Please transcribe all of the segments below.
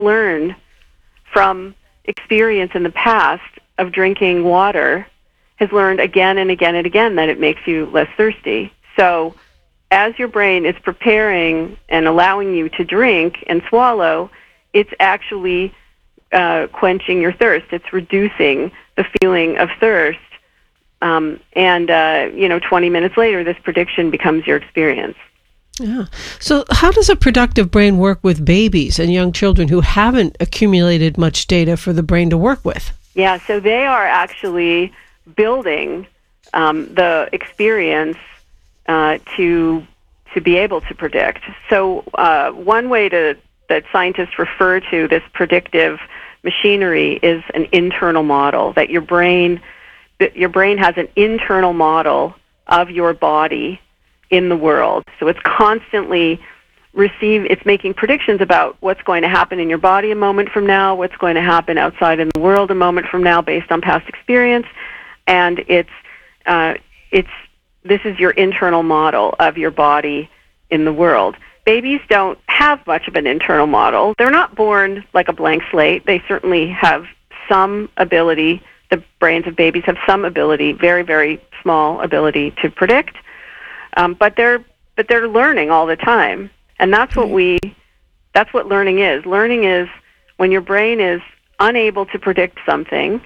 learned from experience in the past of drinking water, has learned again and again and again that it makes you less thirsty. So as your brain is preparing and allowing you to drink and swallow, it's actually quenching your thirst. It's reducing the feeling of thirst. 20 minutes later, this prediction becomes your experience. Yeah. So how does a productive brain work with babies and young children who haven't accumulated much data for the brain to work with? Yeah, so they are actually building the experience to be able to predict. So one way that scientists refer to this predictive machinery is an internal model, that your brain has an internal model of your body in the world. So it's constantly it's making predictions about what's going to happen in your body a moment from now, what's going to happen outside in the world a moment from now based on past experience, and this is your internal model of your body in the world. Babies don't have much of an internal model. They're not born like a blank slate. They certainly have some ability. The brains of babies have some ability, very, very small ability to predict, but they're learning all the time, and that's what learning is. Learning is when your brain is unable to predict something,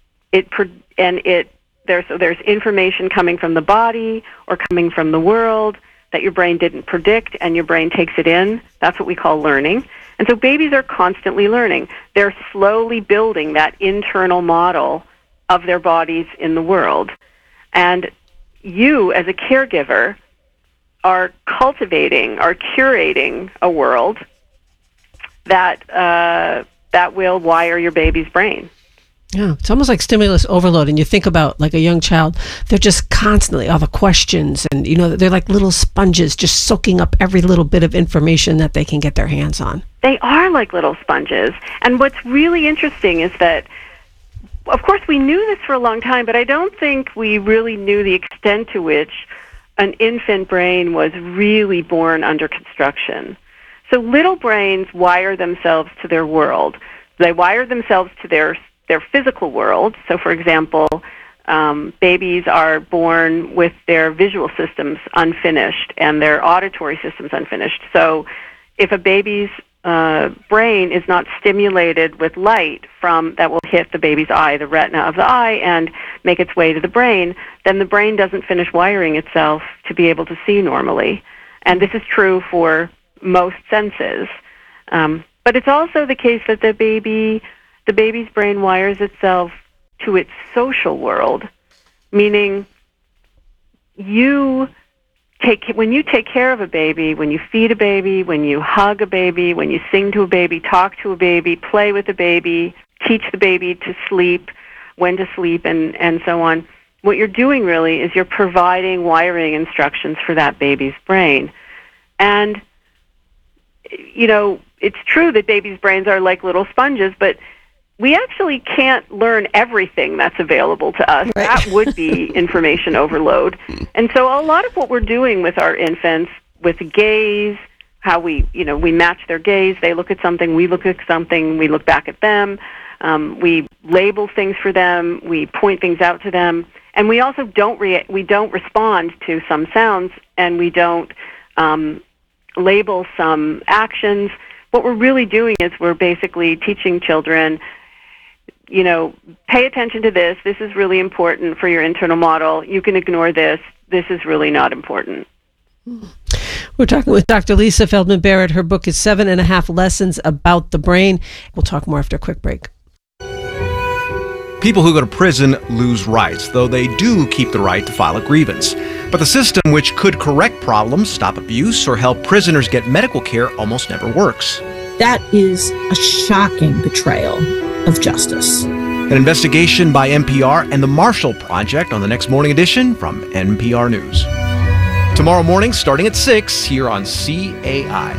there's information coming from the body or coming from the world that your brain didn't predict, and your brain takes it in. That's what we call learning. And so babies are constantly learning. They're slowly building that internal model of their bodies in the world. And you, as a caregiver, are curating a world that will wire your baby's brain. Yeah, it's almost like stimulus overload. And you think about like a young child, they're just constantly all the questions, and they're like little sponges just soaking up every little bit of information that they can get their hands on. They are like little sponges. And what's really interesting is that, of course, we knew this for a long time, but I don't think we really knew the extent to which an infant brain was really born under construction. So little brains wire themselves to their world. They wire themselves to their physical world. So, for example, babies are born with their visual systems unfinished and their auditory systems unfinished. So if a baby's brain is not stimulated with light that will hit the baby's eye, the retina of the eye, and make its way to the brain, then the brain doesn't finish wiring itself to be able to see normally. And this is true for most senses. But it's also the case that the baby's brain wires itself to its social world, meaning when you take care of a baby, when you feed a baby, when you hug a baby, when you sing to a baby, talk to a baby, play with a baby, teach the baby to sleep, when to sleep, and so on, what you're doing really is you're providing wiring instructions for that baby's brain. And, it's true that babies' brains are like little sponges, but we actually can't learn everything that's available to us. Right. That would be information overload. And so a lot of what we're doing with our infants, with gaze, how we match their gaze, they look at something, we look at something, we look back at them, we label things for them, we point things out to them, and we also don't respond to some sounds, and we don't label some actions. What we're really doing is we're basically teaching children, pay attention to this. This is really important for your internal model. You can ignore this. This is really not important. We're talking with Dr. Lisa Feldman Barrett. Her book is 7.5 Lessons About the Brain. We'll talk more after a quick break. People who go to prison lose rights, though they do keep the right to file a grievance. But the system, which could correct problems, stop abuse, or help prisoners get medical care, almost never works. That is a shocking betrayal of justice. An investigation by NPR and the Marshall Project on the next morning edition from NPR News. Tomorrow morning, starting at 6, here on CAI.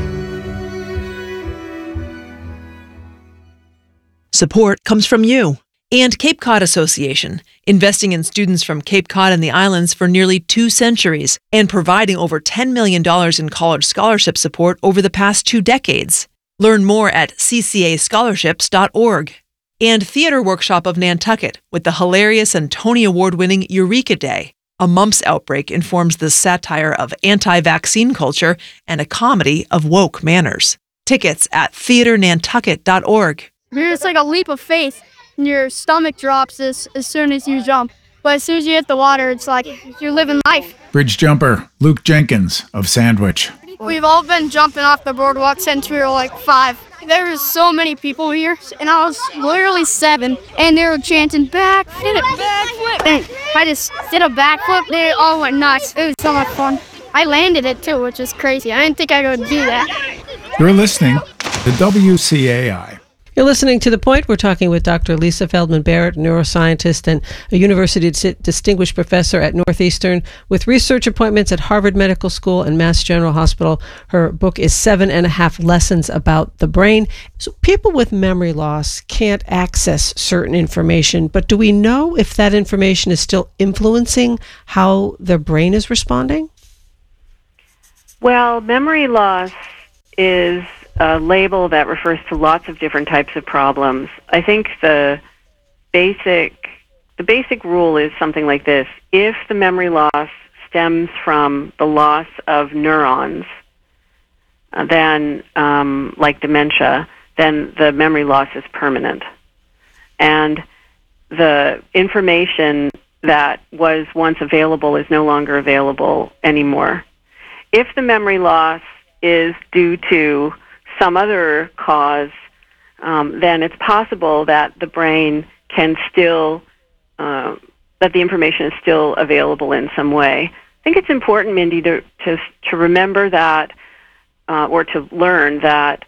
Support comes from you and Cape Cod Association, investing in students from Cape Cod and the islands for nearly 2 centuries and providing over $10 million in college scholarship support over the past 2 decades. Learn more at ccascholarships.org. And Theater Workshop of Nantucket with the hilarious and Tony Award-winning Eureka Day. A mumps outbreak informs the satire of anti-vaccine culture and a comedy of woke manners. Tickets at theaternantucket.org. It's like a leap of faith, and your stomach drops as soon as you jump. But as soon as you hit the water, it's like you're living life. Bridge jumper Luke Jenkins of Sandwich. We've all been jumping off the boardwalk since we were like 5. There were so many people here, and I was literally 7, and they were chanting backflip, backflip. And I just did a backflip. They all went nuts. It was so much fun. I landed it too, which is crazy. I didn't think I could do that. You're listening to WCAI. You're listening to The Point. We're talking with Dr. Lisa Feldman Barrett, neuroscientist and a University Distinguished Professor at Northeastern with research appointments at Harvard Medical School and Mass General Hospital. Her book is 7.5 Lessons About the Brain. So people with memory loss can't access certain information, but do we know if that information is still influencing how their brain is responding? Well, memory loss is a label that refers to lots of different types of problems. I think the basic rule is something like this. If the memory loss stems from the loss of neurons, then like dementia, then the memory loss is permanent. And the information that was once available is no longer available anymore. If the memory loss is due to some other cause, then it's possible that the brain can still, that the information is still available in some way. I think it's important, Mindy, to remember that, or to learn that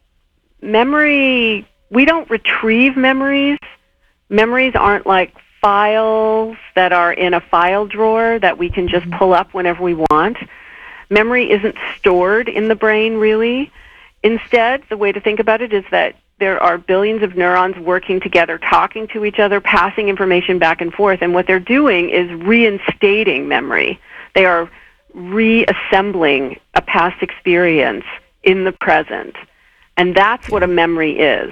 memory, we don't retrieve memories. Memories aren't like files that are in a file drawer that we can just pull up whenever we want. Memory isn't stored in the brain, really. Instead, the way to think about it is that there are billions of neurons working together, talking to each other, passing information back and forth, and what they're doing is reinstating memory. They are reassembling a past experience in the present, and that's what a memory is.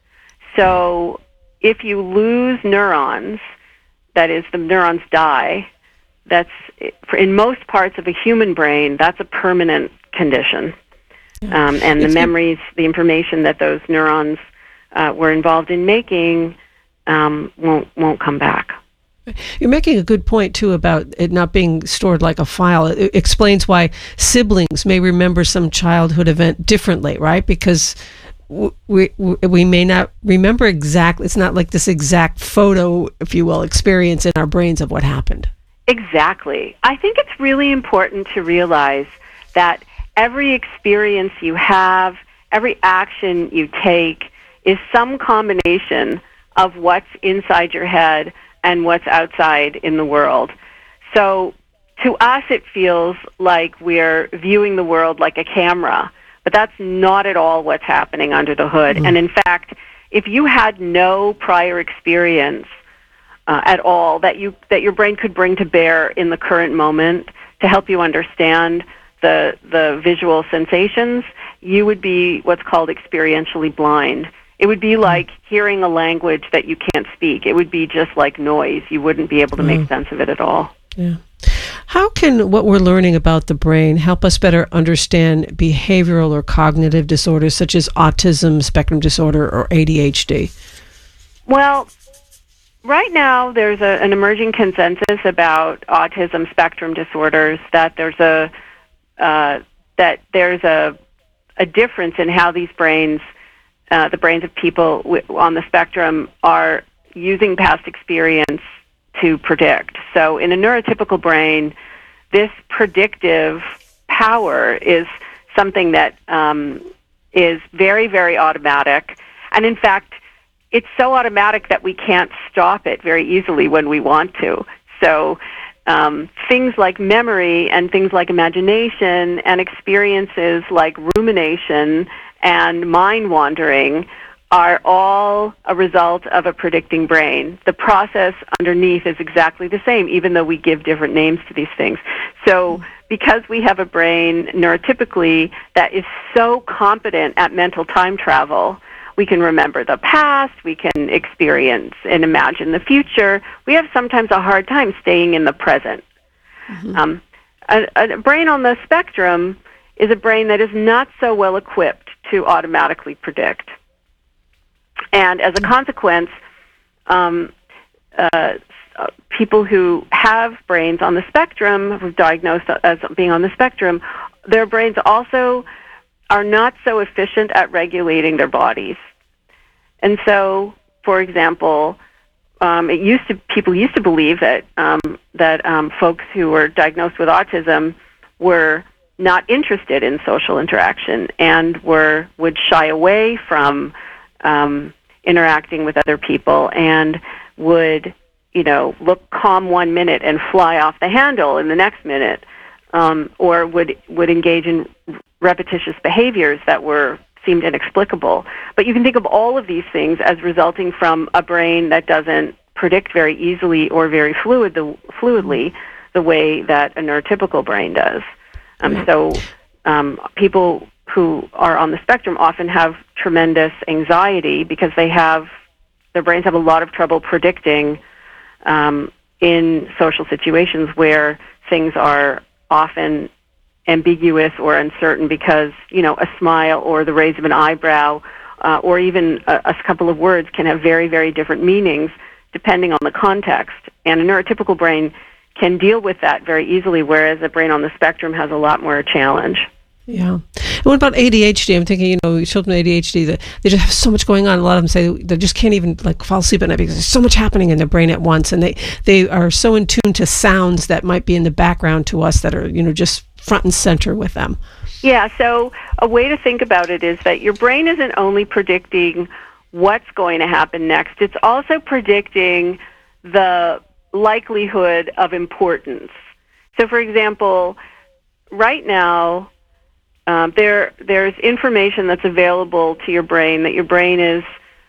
So if you lose neurons, that is, the neurons die, that's, in most parts of a human brain, that's a permanent condition. And the memories, the information that those neurons were involved in making won't come back. You're making a good point, too, about it not being stored like a file. It explains why siblings may remember some childhood event differently, right? Because we may not remember exactly. It's not like this exact photo, if you will, experience in our brains of what happened. Exactly. I think it's really important to realize that every experience you have, every action you take is some combination of what's inside your head and what's outside in the world. So to us, it feels like we're viewing the world like a camera, but that's not at all what's happening under the hood. Mm-hmm. And in fact, if you had no prior experience at all that your brain could bring to bear in the current moment to help you understand the visual sensations, you would be what's called experientially blind. It would be like hearing a language that you can't speak. It would be just like noise. You wouldn't be able to make sense of it at all. Yeah. How can what we're learning about the brain help us better understand behavioral or cognitive disorders such as autism spectrum disorder or ADHD? Well, right now there's an emerging consensus about autism spectrum disorders that there's a difference in how these brains, the brains of people on the spectrum, are using past experience to predict. So in a neurotypical brain, this predictive power is something that is very, very automatic. And in fact, it's so automatic that we can't stop it very easily when we want to. So things like memory and things like imagination and experiences like rumination and mind wandering are all a result of a predicting brain. The process underneath is exactly the same, even though we give different names to these things. So because we have a brain neurotypically that is so competent at mental time travel, we can remember the past, we can experience and imagine the future. We have sometimes a hard time staying in the present. Mm-hmm. A brain on the spectrum is a brain that is not so well equipped to automatically predict. And as a consequence, people who have brains on the spectrum, who've diagnosed as being on the spectrum, their brains also are not so efficient at regulating their bodies. And so, for example, people used to believe that folks who were diagnosed with autism were not interested in social interaction and would shy away from interacting with other people and would, look calm 1 minute and fly off the handle in the next minute, or would engage in repetitious behaviors that seemed inexplicable. But you can think of all of these things as resulting from a brain that doesn't predict very easily or very fluidly the way that a neurotypical brain does. So people who are on the spectrum often have tremendous anxiety because their brains have a lot of trouble predicting in social situations where things are often ambiguous or uncertain because, a smile or the raise of an eyebrow or even a couple of words can have very, very different meanings depending on the context. And a neurotypical brain can deal with that very easily, whereas a brain on the spectrum has a lot more challenge. Yeah. And what about ADHD? I'm thinking, children with ADHD, they just have so much going on. A lot of them say they just can't even fall asleep at night because there's so much happening in their brain at once. And they are so in tune to sounds that might be in the background to us that are, just front and center with them. Yeah. So a way to think about it is that your brain isn't only predicting what's going to happen next. It's also predicting the likelihood of importance. So, for example, right now, there's information that's available to your brain that your brain is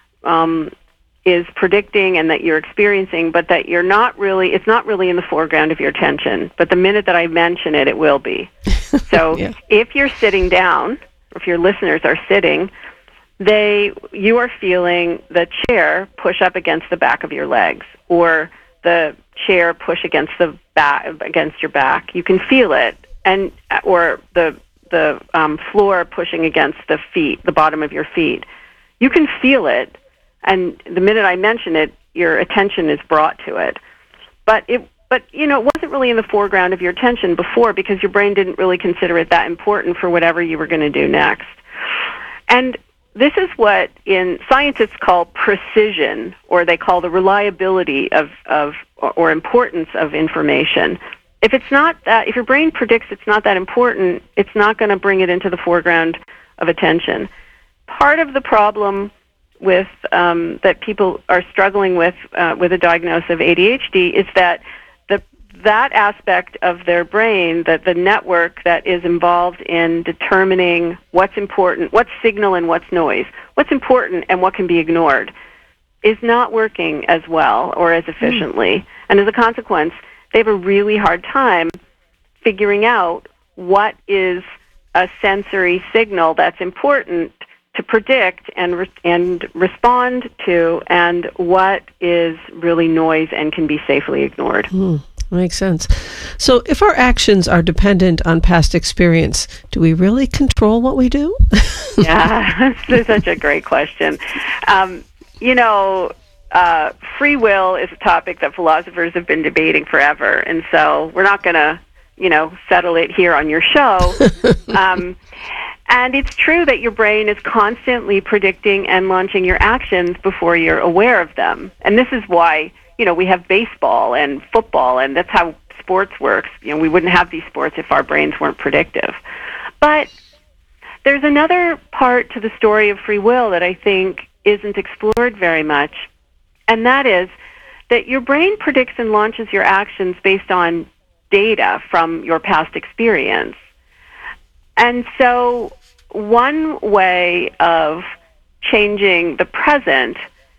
predicting and that you're experiencing, but that it's not really in the foreground of your attention. But the minute that I mention it, it will be. So yeah. If you're sitting down, or if your listeners are sitting, you are feeling the chair push up against the back of your legs, or the chair push against your back. You can feel it, or the floor pushing against the bottom of your feet. You can feel it, and the minute I mention it, your attention is brought to it. But it wasn't really in the foreground of your attention before because your brain didn't really consider it that important for whatever you were going to do next. And this is what scientists call precision, or they call the reliability or importance of information. If your brain predicts it's not that important, it's not going to bring it into the foreground of attention. Part of the problem with that people are struggling with a diagnosis of ADHD is that that aspect of their brain, that the network that is involved in determining what's important, what's signal and what's noise, what's important and what can be ignored, is not working as well or as efficiently. And as a consequence, they have a really hard time figuring out what is a sensory signal that's important to predict and respond to, and what is really noise and can be safely ignored. Makes sense. So if our actions are dependent on past experience, do we really control what we do? Yeah, that's such a great question. Free will is a topic that philosophers have been debating forever, and so we're not going to, settle it here on your show. And it's true that your brain is constantly predicting and launching your actions before you're aware of them. And this is why, we have baseball and football, and that's how sports works. We wouldn't have these sports if our brains weren't predictive. But there's another part to the story of free will that I think isn't explored very much, and that is that your brain predicts and launches your actions based on data from your past experience. And so one way of changing the present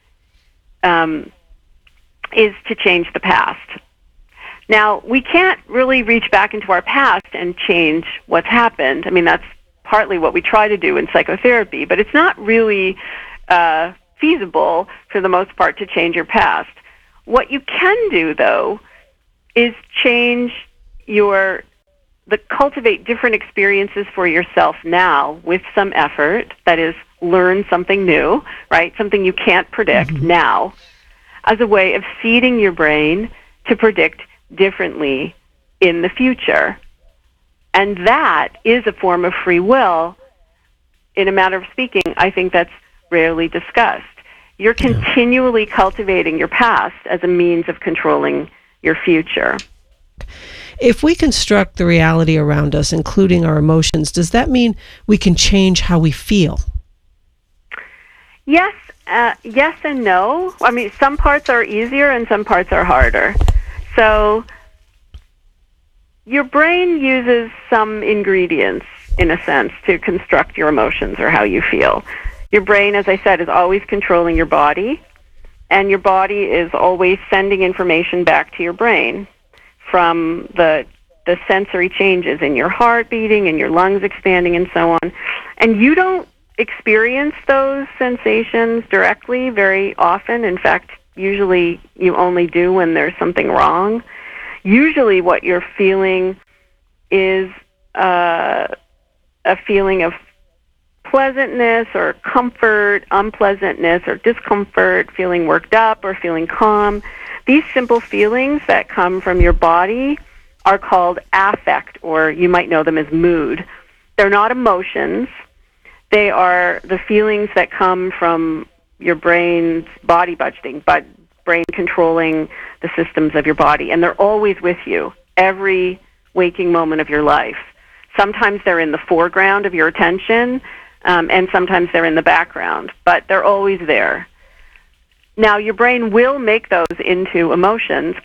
is to change the past. Now, we can't really reach back into our past and change what's happened. I mean, that's partly what we try to do in psychotherapy, but it's not really feasible for the most part to change your past. What you can do, though, is cultivate different experiences for yourself now with some effort. That is, learn something new, right? Something you can't predict now, as a way of seeding your brain to predict differently in the future. And that is a form of free will. In a matter of speaking, I think that's rarely discussed. You're continually cultivating your past as a means of controlling your future. If we construct the reality around us, including our emotions, does that mean we can change how we feel? Yes, yes and no. I mean, some parts are easier and some parts are harder. So your brain uses some ingredients, in a sense, to construct your emotions or how you feel. Your brain, as I said, is always controlling your body, and your body is always sending information back to your brain from the sensory changes in your heart beating and your lungs expanding and so on. And you don't experience those sensations directly very often. In fact, usually you only do when there's something wrong. Usually what you're feeling is a feeling of pleasantness or comfort, unpleasantness or discomfort, feeling worked up or feeling calm. These simple feelings that come from your body are called affect, or you might know them as mood. They're not emotions. They are the feelings that come from your brain's body budgeting, but brain controlling the systems of your body. And they're always with you every waking moment of your life. Sometimes they're in the foreground of your attention, and sometimes they're in the background, but they're always there. Now, your brain will make those into emotions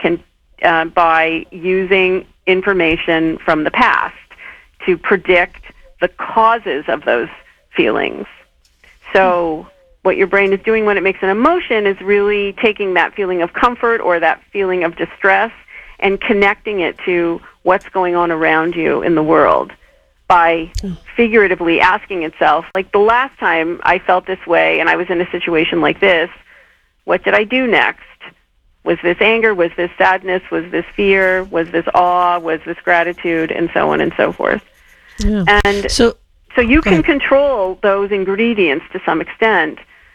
by using information from the past to predict the causes of those feelings. So what your brain is doing when it makes an emotion is really taking that feeling of comfort or that feeling of distress and connecting it to what's going on around you in the world by figuratively asking itself, like, the last time I felt this way and I was in a situation like this, what did I do next? Was this anger? Was this sadness? Was this fear? Was this awe? Was this gratitude? And so on and so forth. Yeah. And so you can control those ingredients to some extent,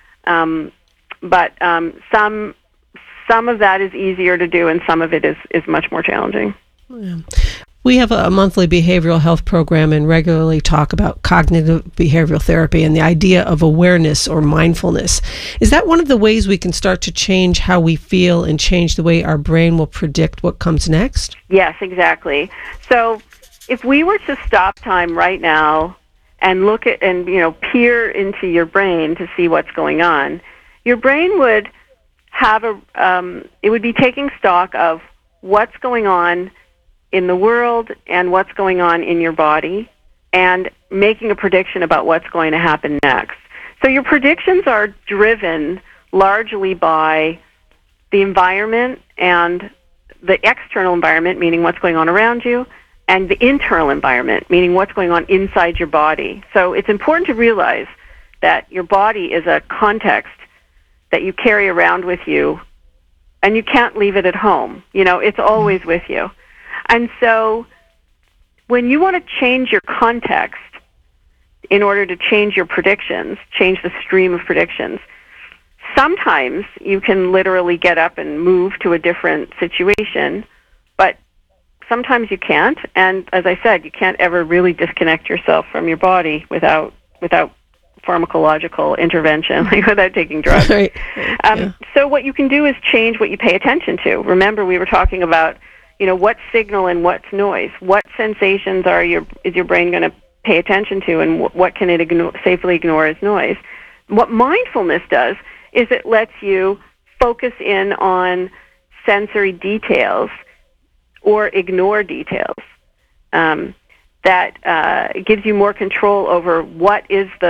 but some of that is easier to do and some of it is much more challenging. Yeah. We have a monthly behavioral health program and regularly talk about cognitive behavioral therapy and the idea of awareness or mindfulness. Is that one of the ways we can start to change how we feel and change the way our brain will predict what comes next? Yes, exactly. So if we were to stop time right now and look at and peer into your brain to see what's going on, your brain would have it would be taking stock of what's going on in the world and what's going on in your body and making a prediction about what's going to happen next. So your predictions are driven largely by the environment and the external environment, meaning what's going on around you, and the internal environment, meaning what's going on inside your body. So it's important to realize that your body is a context that you carry around with you, and you can't leave it at home. It's always with you. And so when you want to change your context in order to change your predictions, change the stream of predictions, sometimes you can literally get up and move to a different situation, but sometimes you can't. And as I said, you can't ever really disconnect yourself from your body without pharmacological intervention, like without taking drugs. Right. So what you can do is change what you pay attention to. Remember, we were talking about what's signal and what's noise. What sensations is your brain going to pay attention to, and what can it safely ignore as noise? What mindfulness does is it lets you focus in on sensory details or ignore details. That gives you more control over what is the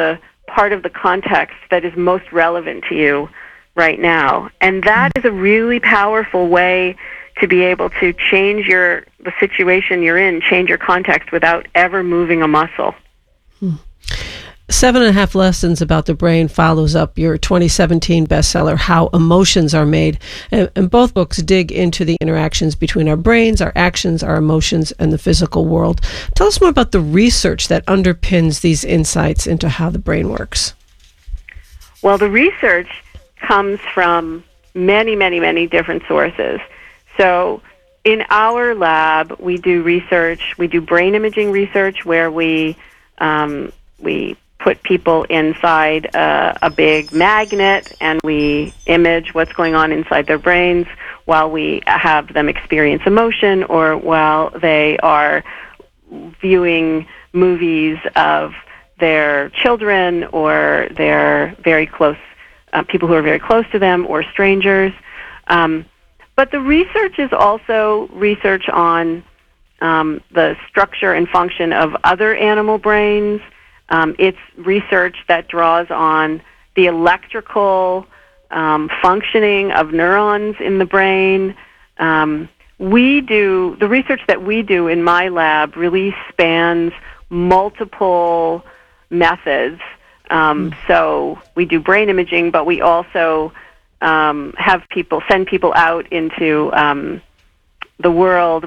part of the context that is most relevant to you right now. And that is a really powerful way to be able to change the situation you're in, change your context without ever moving a muscle. 7.5 Lessons About the Brain follows up your 2017 bestseller, How Emotions Are Made. And both books dig into the interactions between our brains, our actions, our emotions, and the physical world. Tell us more about the research that underpins these insights into how the brain works. Well, the research comes from many, many, many different sources. So in our lab, we do research. We do brain imaging research where we put people inside a big magnet and we image what's going on inside their brains while we have them experience emotion or while they are viewing movies of their children or their very close people who are very close to them or strangers. But the research is also research on the structure and function of other animal brains. It's research that draws on the electrical functioning of neurons in the brain. The research that we do in my lab really spans multiple methods. So we do brain imaging, but we also send people out into the world,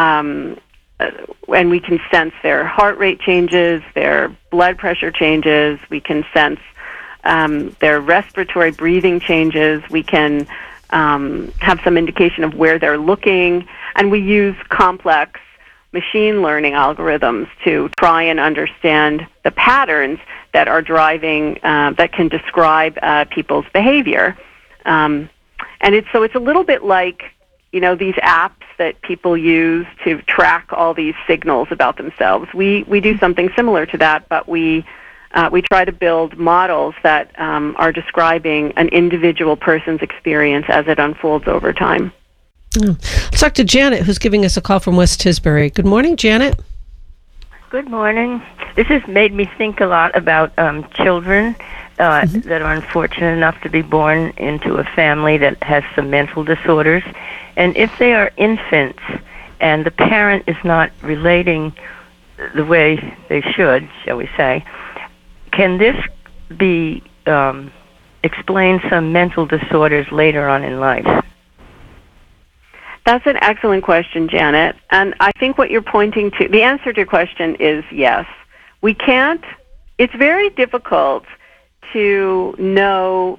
and we can sense their heart rate changes, their blood pressure changes. We can sense their respiratory breathing changes. We can have some indication of where they're looking, and we use complex machine learning algorithms to try and understand the patterns that are driving, that can describe people's behavior. And it's a little bit like, these apps that people use to track all these signals about themselves. We do something similar to that, but we try to build models that are describing an individual person's experience as it unfolds over time. Let's talk to Janet, who's giving us a call from West Tisbury. Good morning, Janet. Good morning. This has made me think a lot about children that are unfortunate enough to be born into a family that has some mental disorders. And if they are infants and the parent is not relating the way they should, shall we say, can this be explain some mental disorders later on in life? That's an excellent question, Janet. And I think what you're pointing to, the answer to your question is yes. We can't, it's very difficult to know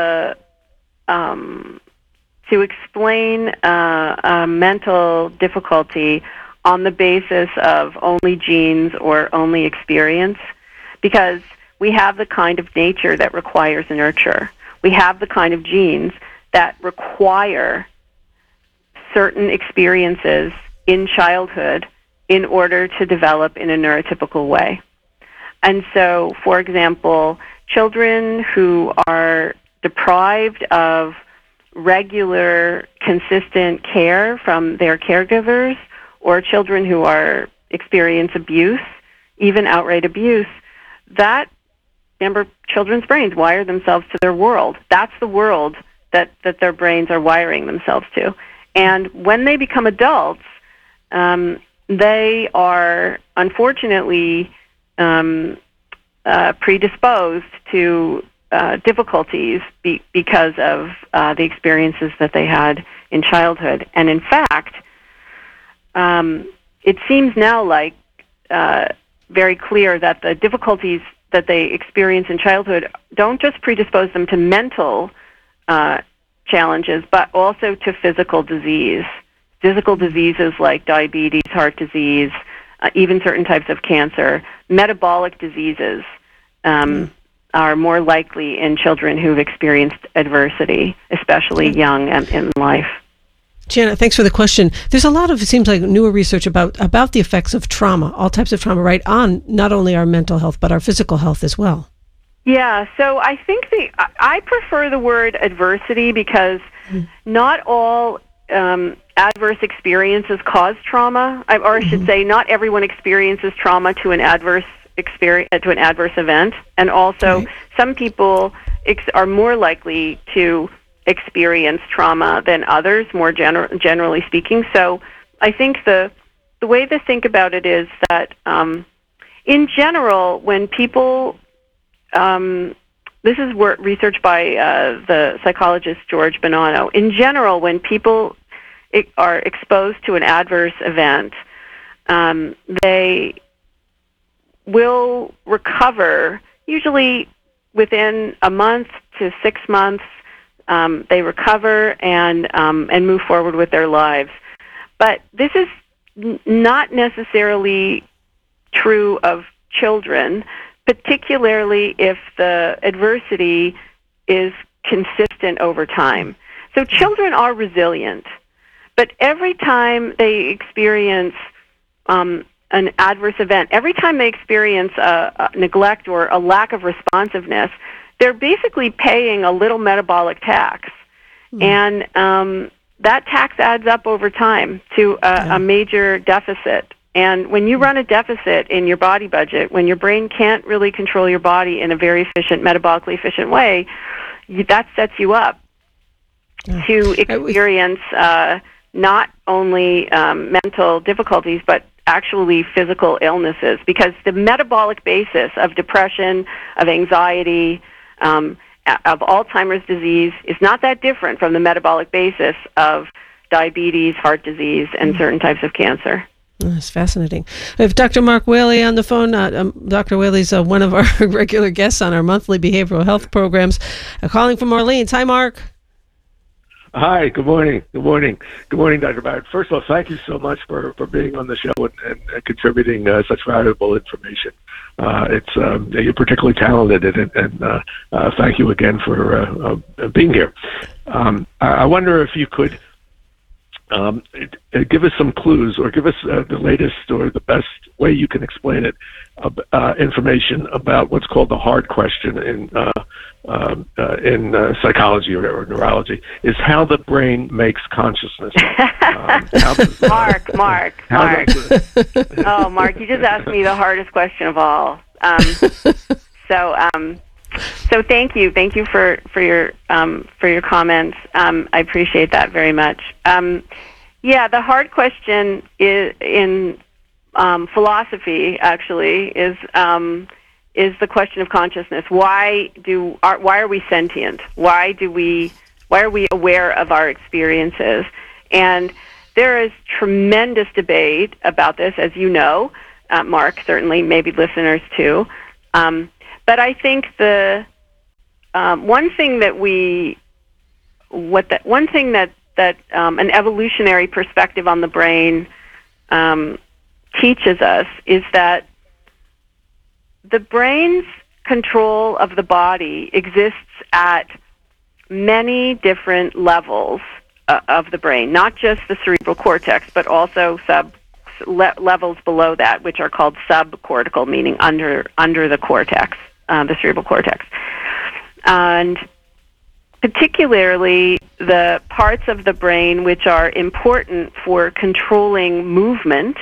to explain a mental difficulty on the basis of only genes or only experience, because we have the kind of nature that requires nurture. We have the kind of genes that require certain experiences in childhood in order to develop in a neurotypical way. And so, for example, children who are deprived of regular, consistent care from their caregivers, or children who experience abuse, even outright abuse, remember, children's brains wire themselves to their world. That's the world that their brains are wiring themselves to. And when they become adults, they are unfortunately predisposed to difficulties because of the experiences that they had in childhood. And in fact, it seems now like very clear that the difficulties that they experience in childhood don't just predispose them to mental challenges, but also to physical disease. Physical diseases like diabetes, heart disease, even certain types of cancer. Metabolic diseases are more likely in children who've experienced adversity, especially young in life. Janet, thanks for the question. There's a lot of, it seems like, newer research about the effects of trauma, all types of trauma, right, on not only our mental health, but our physical health as well. Yeah, so I think I prefer the word adversity because not all adverse experiences cause trauma, or I should say not everyone experiences trauma to an adverse experience to an adverse event, and also some people are more likely to experience trauma than others, more generally speaking. So I think the way to think about it is that in general, when people this is research by the psychologist George Bonanno. In general, when people are exposed to an adverse event, they will recover usually within a month to 6 months. They recover and move forward with their lives. But this is not necessarily true of children, particularly if the adversity is consistent over time. So children are resilient, but every time they experience an adverse event, every time they experience a neglect or a lack of responsiveness, they're basically paying a little metabolic tax. And that tax adds up over time to a major deficit. And when you run a deficit in your body budget, when your brain can't really control your body in a very efficient, metabolically efficient way, that sets you up to experience not only mental difficulties, but actually physical illnesses, because the metabolic basis of depression, of anxiety, of Alzheimer's disease is not that different from the metabolic basis of diabetes, heart disease, and certain types of cancer. That's fascinating. We have Dr. Mark Whaley on the phone. Dr. Whaley's one of our regular guests on our monthly behavioral health programs. Calling from Orleans. Hi, Mark. Hi, good morning. Good morning. Good morning, Dr. Barrett. First of all, thank you so much for being on the show and contributing such valuable information. You're particularly talented, and thank you again for being here. I wonder if you could give us some clues, or give us the latest or the best way you can explain it, information about what's called the hard question in psychology or neurology, is how the brain makes consciousness. Mark. Oh, Mark, you just asked me the hardest question of all. So thank you for your comments. I appreciate that very much. The hard question is in philosophy. Actually, is the question of consciousness. Why are we sentient? Why are we aware of our experiences? And there is tremendous debate about this, as you know, Mark, certainly, maybe listeners too. But I think the one thing that an evolutionary perspective on the brain teaches us is that the brain's control of the body exists at many different levels of the brain, not just the cerebral cortex, but also levels below that, which are called subcortical, meaning under the cortex, the cerebral cortex. And particularly the parts of the brain which are important for controlling movement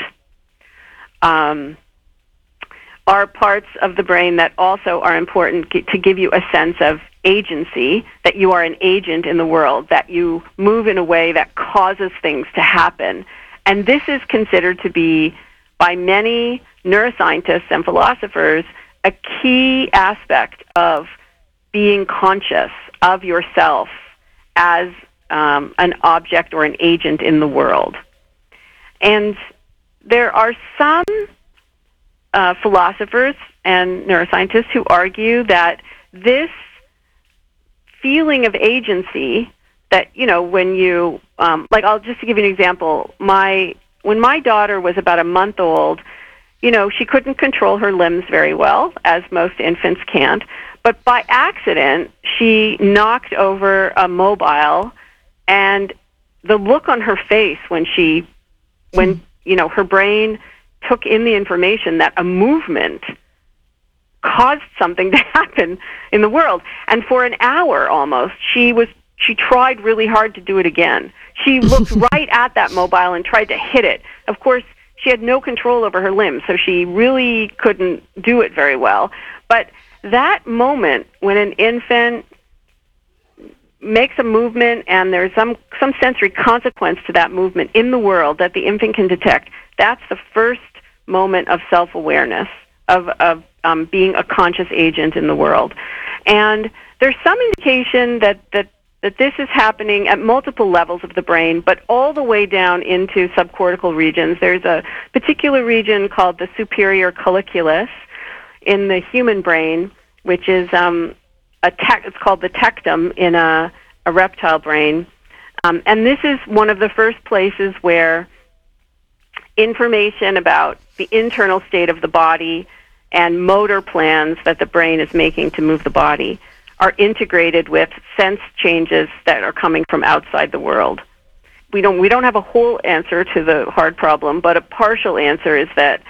are parts of the brain that also are important to give you a sense of agency, that you are an agent in the world, that you move in a way that causes things to happen. And this is considered to be, by many neuroscientists and philosophers, a key aspect of being conscious of yourself as an object or an agent in the world. And there are some philosophers and neuroscientists who argue that this feeling of agency, that, when you, I'll just give you an example. When my daughter was about a month old, she couldn't control her limbs very well, as most infants can't. But by accident, she knocked over a mobile, and the look on her face when her brain took in the information that a movement caused something to happen in the world. And for an hour almost, she tried really hard to do it again. She looked right at that mobile and tried to hit it. Of course, she had no control over her limbs, so she really couldn't do it very well. But that moment when an infant makes a movement and there's some sensory consequence to that movement in the world that the infant can detect, that's the first moment of self-awareness, of being a conscious agent in the world. And there's some indication that this is happening at multiple levels of the brain, but all the way down into subcortical regions. There's a particular region called the superior colliculus in the human brain, which is it's called the tectum in a reptile brain. And this is one of the first places where information about the internal state of the body and motor plans that the brain is making to move the body are integrated with sense changes that are coming from outside the world. We don't have a whole answer to the hard problem, but a partial answer is that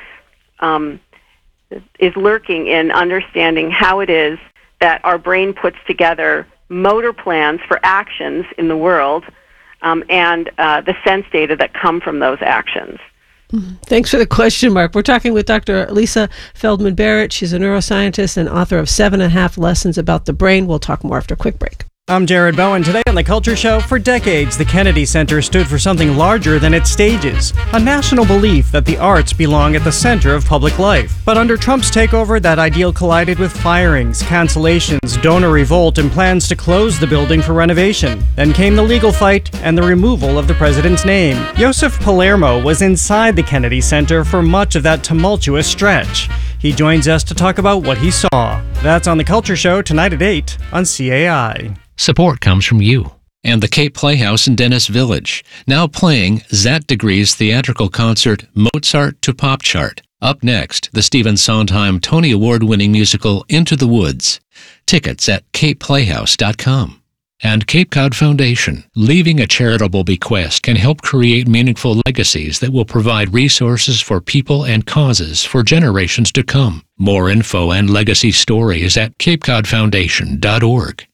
is lurking in understanding how it is that our brain puts together motor plans for actions in the world and the sense data that come from those actions. Thanks for the question, Mark. We're talking with Dr. Lisa Feldman Barrett. She's a neuroscientist and author of 7.5 Lessons About the Brain. We'll talk more after a quick break. I'm Jared Bowen. Today on The Culture Show, for decades, the Kennedy Center stood for something larger than its stages, a national belief that the arts belong at the center of public life. But under Trump's takeover, that ideal collided with firings, cancellations, donor revolt, and plans to close the building for renovation. Then came the legal fight and the removal of the president's name. Yosef Palermo was inside the Kennedy Center for much of that tumultuous stretch. He joins us to talk about what he saw. That's on The Culture Show tonight at 8 on CAI. Support comes from you and the Cape Playhouse in Dennis Village, now playing Zat Degree's theatrical concert Mozart to Pop Chart. Up next, the Stephen Sondheim Tony Award-winning musical Into the Woods. Tickets at capeplayhouse.com. And Cape Cod Foundation. Leaving a charitable bequest can help create meaningful legacies that will provide resources for people and causes for generations to come. More info and legacy stories at capecodfoundation.org.